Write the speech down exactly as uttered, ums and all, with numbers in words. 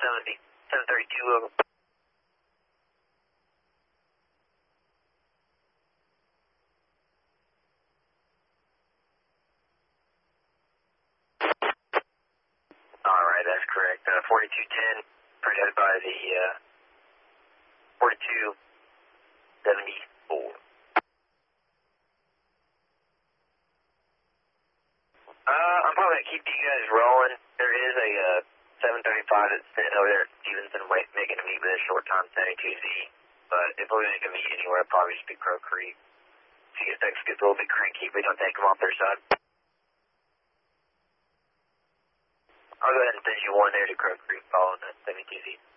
seventy, seven thirty-two over. Alright, that's correct. Uh, forty-two ten, presented by the uh, forty-two seventy-four. Uh, I'm probably going to keep you guys rolling. There is a uh, seven thirty-five that's sitting over there at Stevenson wait, making a meet with a short time seventy-two Z. But if we're going to meet anywhere, it'll probably just be Crow Creek. C S X gets a little bit cranky, we don't take them off their side. I'll go ahead and send you one there to Crow Creek following that seventy-two Z.